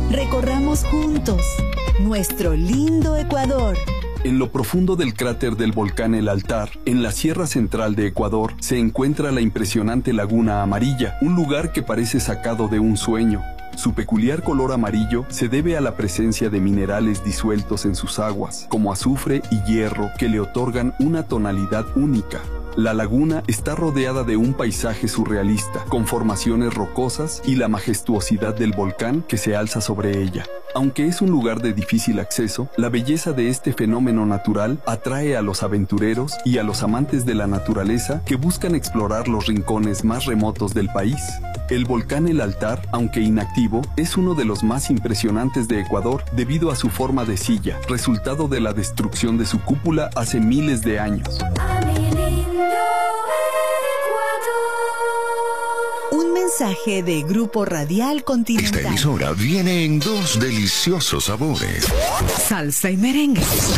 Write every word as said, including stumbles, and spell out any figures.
Recorramos juntos nuestro lindo Ecuador. En lo profundo del cráter del volcán El Altar, en la Sierra Central de Ecuador, se encuentra la impresionante Laguna Amarilla, un lugar que parece sacado de un sueño. Su peculiar color amarillo se debe a la presencia de minerales disueltos en sus aguas, como azufre y hierro, que le otorgan una tonalidad única. La laguna está rodeada de un paisaje surrealista, con formaciones rocosas y la majestuosidad del volcán que se alza sobre ella. Aunque es un lugar de difícil acceso, la belleza de este fenómeno natural atrae a los aventureros y a los amantes de la naturaleza que buscan explorar los rincones más remotos del país. El volcán El Altar, aunque inactivo, es uno de los más impresionantes de Ecuador debido a su forma de silla, resultado de la destrucción de su cúpula hace miles de años. Un mensaje de Grupo Radial Continental. Esta emisora viene en dos deliciosos sabores: salsa y merengue.